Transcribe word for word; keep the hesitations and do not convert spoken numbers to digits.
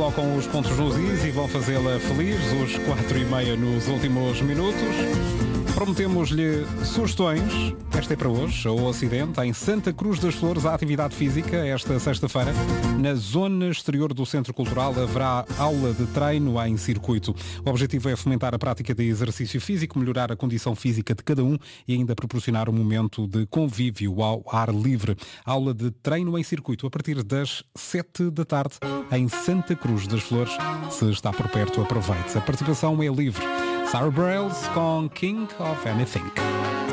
colocam os pontos nos is e vão fazê-la feliz, os quatro e meia nos últimos minutos. Prometemos-lhe sugestões. Esta é para hoje, o Ocidente, em Santa Cruz das Flores, a atividade física, esta sexta-feira. Na zona exterior do Centro Cultural haverá aula de treino em circuito. O objetivo é fomentar a prática de exercício físico, melhorar a condição física de cada um e ainda proporcionar um momento de convívio ao ar livre. Aula de treino em circuito a partir das sete da tarde em Santa Cruz das Flores. Se está por perto, aproveite. A participação é livre. Sarah Bareilles com King of Anything.